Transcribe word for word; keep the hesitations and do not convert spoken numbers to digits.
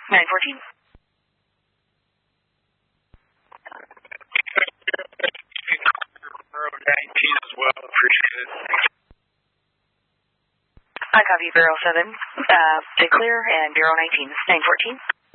nine fourteen. Bureau nineteen as well, appreciate it. I copy Bureau seven, uh, stay clear, and Bureau nineteen, nine fourteen.